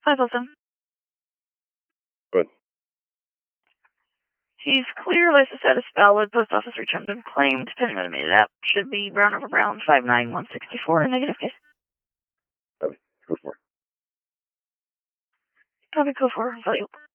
507. Good. He's clear, license status valid, post office returned unclaimed, pending automated app. Should be Brown over Brown, 59164, negative case. Copy. Go for it. Copy, go for value.